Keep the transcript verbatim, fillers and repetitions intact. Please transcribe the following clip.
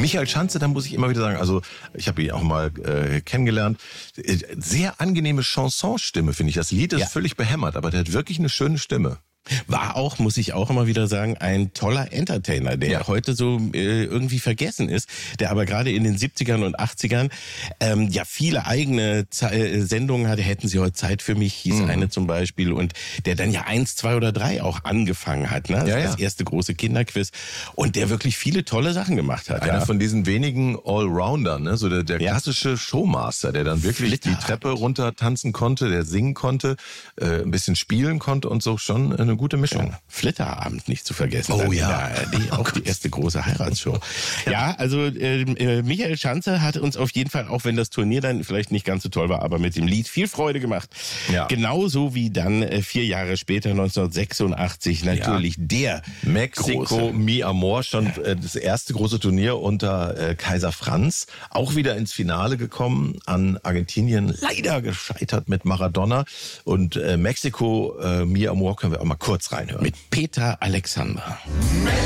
Michael Schanze, da muss ich immer wieder sagen, also ich habe ihn auch mal äh, kennengelernt. Sehr angenehme Chansonstimme, finde ich. Das Lied ist ja völlig behämmert, aber der hat wirklich eine schöne Stimme. War auch, muss ich auch immer wieder sagen, ein toller Entertainer, der ja heute so äh, irgendwie vergessen ist, der aber gerade in den siebzigern und achtzigern ähm, ja viele eigene Ze- Sendungen hatte. Hätten Sie heute Zeit für mich, hieß mhm. eine zum Beispiel, und der dann ja eins, zwei oder drei auch angefangen hat, ne? Das, ja, ja. das erste große Kinderquiz, und der wirklich viele tolle Sachen gemacht hat. Einer ja. von diesen wenigen Allroundern, ne? So der, der ja. klassische Showmaster, der dann wirklich Flitter. die Treppe runter tanzen konnte, der singen konnte, äh, ein bisschen spielen konnte und so, schon eine gute Mischung. Ja. Flitterabend nicht zu vergessen. Oh ja. Die, auch die erste große Heiratsshow. Ja, ja also äh, Michael Schanze hat uns auf jeden Fall, auch wenn das Turnier dann vielleicht nicht ganz so toll war, aber mit dem Lied viel Freude gemacht. Ja. Genauso wie dann äh, vier Jahre später, neunzehnhundertsechsundachtzig, natürlich ja. der Mexiko, große. Mi Amor, schon äh, das erste große Turnier unter äh, Kaiser Franz. Auch wieder ins Finale gekommen, an Argentinien leider gescheitert mit Maradona. Und äh, Mexiko, äh, Mi Amor können wir auch mal kurz reinhören. Mit Peter Alexander.